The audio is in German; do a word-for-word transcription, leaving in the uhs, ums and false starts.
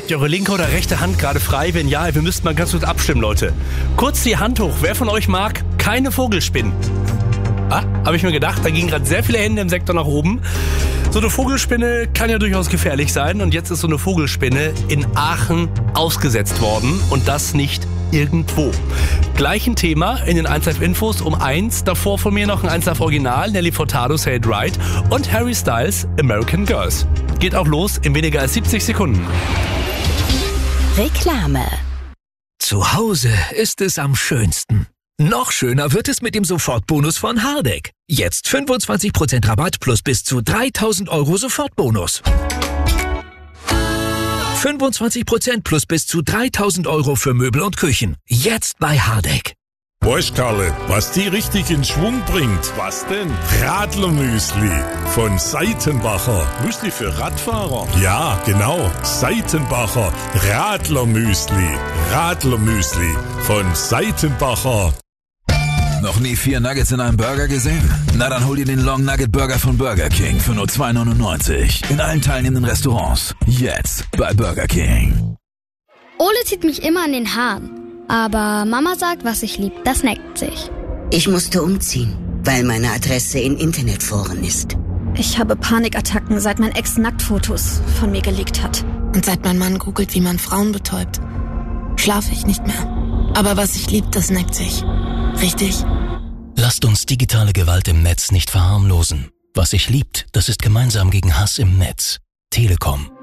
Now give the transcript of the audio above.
Habt ihr eure linke oder rechte Hand gerade frei? Wenn ja, wir müssten mal ganz kurz abstimmen, Leute. Kurz die Hand hoch. Wer von euch mag keine Vogelspinnen? Ah, habe ich mir gedacht. Da gingen gerade sehr viele Hände im Sektor nach oben. So eine Vogelspinne kann ja durchaus gefährlich sein. Und jetzt ist so eine Vogelspinne in Aachen ausgesetzt worden. Und das nicht irgendwo. Gleich ein Thema in den eins Live Infos um eins. Davor von mir noch ein eins Live Original, Nelly Furtado, Say It Right und Harry Styles, American Girls. Geht auch los in weniger als siebzig Sekunden. Reklame. Zu Hause ist es am schönsten. Noch schöner wird es mit dem Sofortbonus von Hardegg. Jetzt fünfundzwanzig Prozent Rabatt plus bis zu dreitausend Euro Sofortbonus. fünfundzwanzig Prozent plus bis zu dreitausend Euro für Möbel und Küchen. Jetzt bei Hardegg. Weißt Karle, was die richtig in Schwung bringt? Was denn? Radlermüsli von Seitenbacher. Müsli für Radfahrer? Ja, genau. Seitenbacher Radlermüsli. Radlermüsli von Seitenbacher. Noch nie vier Nuggets in einem Burger gesehen? Na dann hol dir den Long Nugget Burger von Burger King für nur zwei neunundneunzig. In allen teilnehmenden Restaurants. Jetzt bei Burger King. Ole zieht mich immer an den Haaren. Aber Mama sagt, was ich lieb, das neckt sich. Ich musste umziehen, weil meine Adresse in Internetforen ist. Ich habe Panikattacken, seit mein Ex Nacktfotos von mir geleakt hat. Und seit mein Mann googelt, wie man Frauen betäubt, schlafe ich nicht mehr. Aber was ich lieb, das neckt sich. Richtig? Lasst uns digitale Gewalt im Netz nicht verharmlosen. Was sich liebt, das ist gemeinsam gegen Hass im Netz. Telekom.